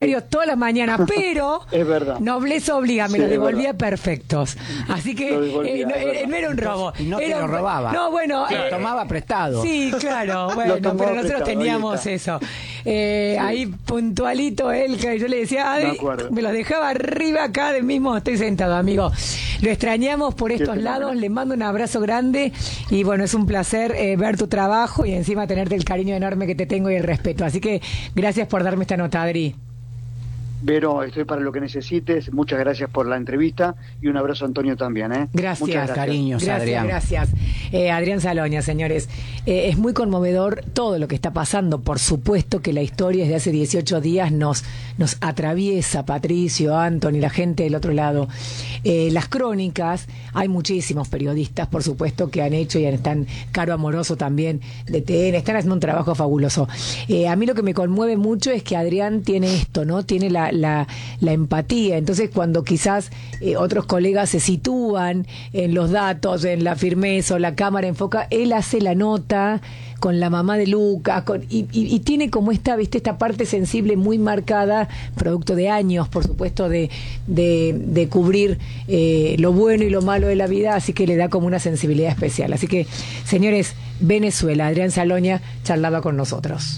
toda la mañana, pero es verdad. nobleza obliga, me Sí, los devolvía verdad. perfectos. Así que no era un robo. Y no te era lo robaba. No, bueno. Lo tomaba prestado. Sí, claro, bueno, tomaba pero nosotros prestado, teníamos ahí eso. Ahí puntualito él, que yo le decía, Adri, me los dejaba arriba acá del mismo, estoy sentado, amigo. Lo extrañamos por estos lados, le mando un abrazo grande y bueno, es un placer ver tu trabajo y encima tenerte el cariño enorme que te tengo y el respeto. Así que gracias por darme esta nota, Adri. Vero, estoy para lo que necesites. Muchas gracias por la entrevista y un abrazo a Antonio también. Gracias. Muchas gracias. Cariños, Adrián. Gracias. Adrián Saloña, señores. Es muy conmovedor todo lo que está pasando. Por supuesto que la historia desde hace 18 días nos atraviesa, Patricio, Anthony, la gente del otro lado. Las crónicas, hay muchísimos periodistas, por supuesto, que han hecho y están, Caro Amoroso también, de TN, están haciendo un trabajo fabuloso. A mí lo que me conmueve mucho es que Adrián tiene esto, ¿no? Tiene la empatía. Entonces, cuando quizás otros colegas se sitúan en los datos, en la firmeza o la cámara enfoca, él hace la nota con la mamá de Lucas y tiene como esta parte sensible muy marcada, producto de años, por supuesto, de cubrir lo bueno y lo malo de la vida, así que le da como una sensibilidad especial. Así que, señores, Venezuela, Adrián Saloña charlaba con nosotros.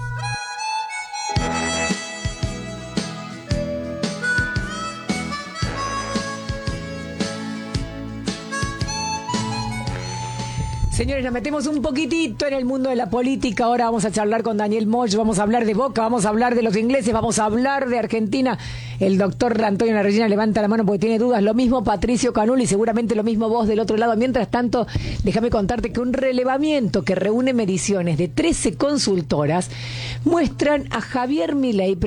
Señores, nos metemos un poquitito en el mundo de la política. Ahora vamos a charlar con Daniel Moch, vamos a hablar de Boca, vamos a hablar de los ingleses, vamos a hablar de Argentina. El doctor Antonio Larreyna levanta la mano porque tiene dudas. Lo mismo Patricio Canuli y seguramente lo mismo vos del otro lado. Mientras tanto, déjame contarte que un relevamiento que reúne mediciones de 13 consultoras muestran a Javier Milei